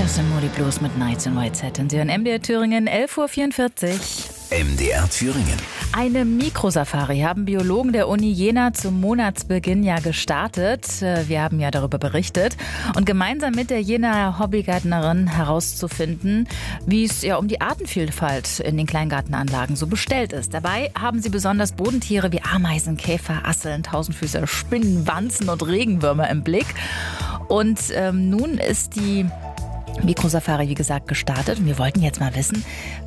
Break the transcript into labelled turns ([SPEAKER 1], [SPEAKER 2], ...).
[SPEAKER 1] Das sind Moody Blues mit Nights in White Satin. Sie hören MDR Thüringen, 11:44 Uhr.
[SPEAKER 2] MDR Thüringen.
[SPEAKER 1] Eine Mikrosafari haben Biologen der Uni Jena zum Monatsbeginn ja gestartet. Wir haben ja darüber berichtet. Und gemeinsam mit der Jenaer Hobbygärtnerin herauszufinden, wie es ja um die Artenvielfalt in den Kleingartenanlagen so bestellt ist. Dabei haben sie besonders Bodentiere wie Ameisen, Käfer, Asseln, Tausendfüßer, Spinnen, Wanzen und Regenwürmer im Blick. Und nun ist die Mikrosafari, wie gesagt, gestartet. Und wir wollten jetzt mal wissen,